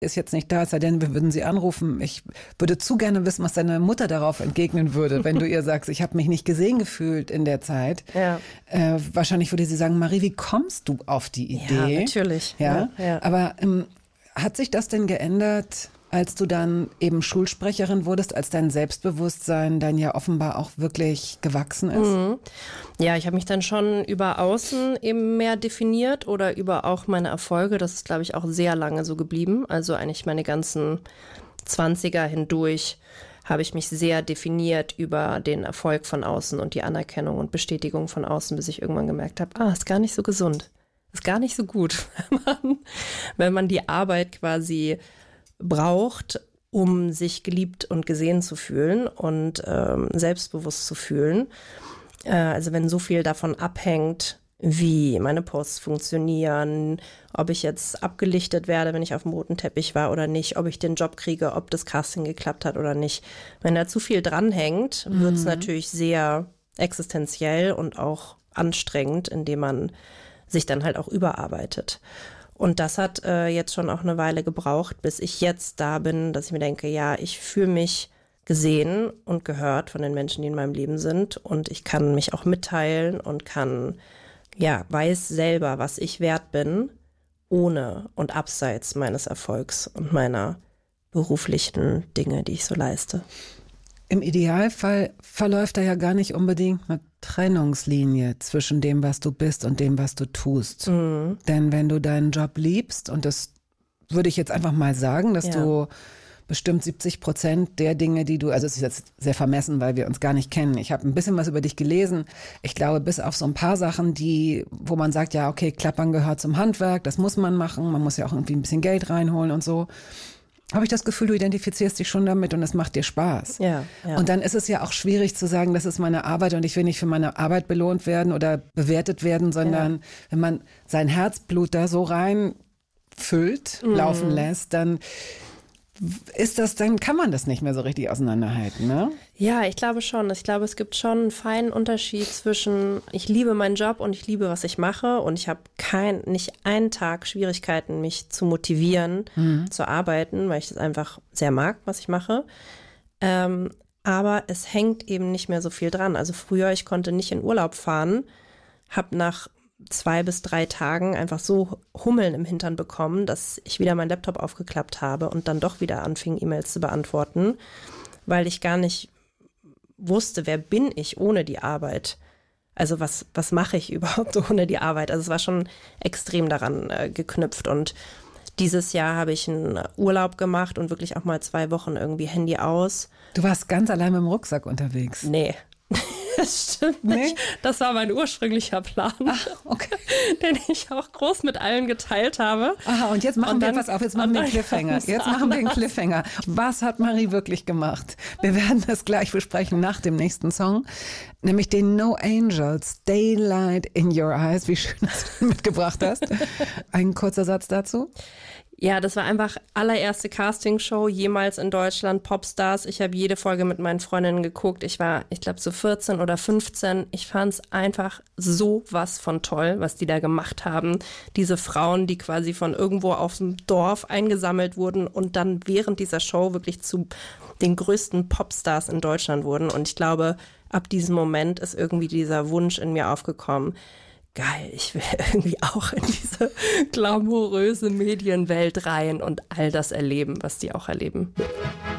ist jetzt nicht da, es sei denn, wir würden sie anrufen. Ich würde zu gerne wissen, was deine Mutter darauf entgegnen würde, wenn du ihr sagst, ich habe mich nicht gesehen gefühlt in der Zeit. Ja. Wahrscheinlich würde sie sagen, Marie, wie kommst du auf die Idee? Ja, natürlich. Ja? Ja. Aber hat sich das denn geändert, als du dann eben Schulsprecherin wurdest, als dein Selbstbewusstsein dann ja offenbar auch wirklich gewachsen ist? Mhm. Ja, ich habe mich dann schon über Außen eben mehr definiert oder über auch meine Erfolge. Das ist, glaube ich, auch sehr lange so geblieben. Also eigentlich meine ganzen 20er hindurch habe ich mich sehr definiert über den Erfolg von außen und die Anerkennung und Bestätigung von außen, bis ich irgendwann gemerkt habe, ist gar nicht so gesund. Ist gar nicht so gut, wenn man die Arbeit quasi braucht, um sich geliebt und gesehen zu fühlen und selbstbewusst zu fühlen. Also wenn so viel davon abhängt, wie meine Posts funktionieren, ob ich jetzt abgelichtet werde, wenn ich auf dem roten Teppich war oder nicht, ob ich den Job kriege, ob das Casting geklappt hat oder nicht. Wenn da zu viel dranhängt, wird es natürlich sehr existenziell und auch anstrengend, indem man sich dann halt auch überarbeitet. Und das hat jetzt schon auch eine Weile gebraucht, bis ich jetzt da bin, dass ich mir denke, ja, ich fühle mich gesehen und gehört von den Menschen, die in meinem Leben sind. Und ich kann mich auch mitteilen und weiß selber, was ich wert bin, ohne und abseits meines Erfolgs und meiner beruflichen Dinge, die ich so leiste. Im Idealfall verläuft da ja gar nicht unbedingt eine Trennungslinie zwischen dem, was du bist und dem, was du tust. Mhm. Denn wenn du deinen Job liebst, und das würde ich jetzt einfach mal sagen, dass du bestimmt 70% der Dinge, die du, also es ist jetzt sehr vermessen, weil wir uns gar nicht kennen. Ich habe ein bisschen was über dich gelesen. Ich glaube, bis auf so ein paar Sachen, wo man sagt, ja, okay, Klappern gehört zum Handwerk, das muss man machen, man muss ja auch irgendwie ein bisschen Geld reinholen und so. Habe ich das Gefühl, du identifizierst dich schon damit und es macht dir Spaß. Ja. Und dann ist es ja auch schwierig zu sagen, das ist meine Arbeit und ich will nicht für meine Arbeit belohnt werden oder bewertet werden, sondern wenn man sein Herzblut da so reinfüllt, laufen lässt, dann kann man das nicht mehr so richtig auseinanderhalten, ne? Ja, ich glaube schon. Ich glaube, es gibt schon einen feinen Unterschied zwischen, ich liebe meinen Job und ich liebe, was ich mache und ich habe nicht einen Tag Schwierigkeiten, mich zu motivieren, zu arbeiten, weil ich das einfach sehr mag, was ich mache. Aber es hängt eben nicht mehr so viel dran. Also früher, ich konnte nicht in Urlaub fahren, habe nach 2 bis 3 Tagen einfach so Hummeln im Hintern bekommen, dass ich wieder meinen Laptop aufgeklappt habe und dann doch wieder anfing, E-Mails zu beantworten, weil ich gar nicht wusste, wer bin ich ohne die Arbeit? Also was mache ich überhaupt ohne die Arbeit? Also es war schon extrem daran geknüpft und dieses Jahr habe ich einen Urlaub gemacht und wirklich auch mal 2 Wochen irgendwie Handy aus. Du warst ganz allein mit dem Rucksack unterwegs? Nee. Das stimmt nicht. Das war mein ursprünglicher Plan, den ich auch groß mit allen geteilt habe. Aha, und jetzt machen wir den Cliffhanger. Jetzt machen wir den Cliffhanger. Was hat Marie wirklich gemacht? Wir werden das gleich besprechen nach dem nächsten Song, nämlich den No Angels, Daylight in Your Eyes. Wie schön, dass du den mitgebracht hast. Ein kurzer Satz dazu. Ja, das war einfach allererste Castingshow jemals in Deutschland, Popstars. Ich habe jede Folge mit meinen Freundinnen geguckt. Ich glaube so 14 oder 15. Ich fand es einfach so was von toll, was die da gemacht haben. Diese Frauen, die quasi von irgendwo aus dem Dorf eingesammelt wurden und dann während dieser Show wirklich zu den größten Popstars in Deutschland wurden. Und ich glaube, ab diesem Moment ist irgendwie dieser Wunsch in mir aufgekommen, geil, ich will irgendwie auch in diese glamouröse Medienwelt rein und all das erleben, was die auch erleben.